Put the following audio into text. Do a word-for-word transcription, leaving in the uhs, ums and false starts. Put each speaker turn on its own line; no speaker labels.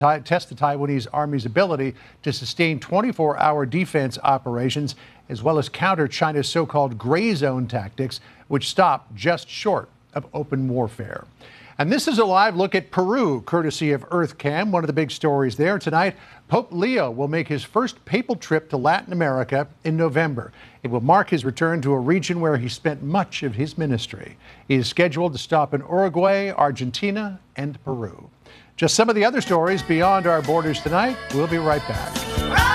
test the Taiwanese Army's ability to sustain twenty-four hour defense operations, as well as counter China's so-called gray zone tactics, which stop just short of open warfare. And this is a live look at Peru, courtesy of EarthCam. One of the big stories there tonight, Pope Leo will make his first papal trip to Latin America in November. It will mark his return to a region where he spent much of his ministry. He is scheduled to stop in Uruguay, Argentina, and Peru. Just some of the other stories beyond our borders tonight. We'll be right back.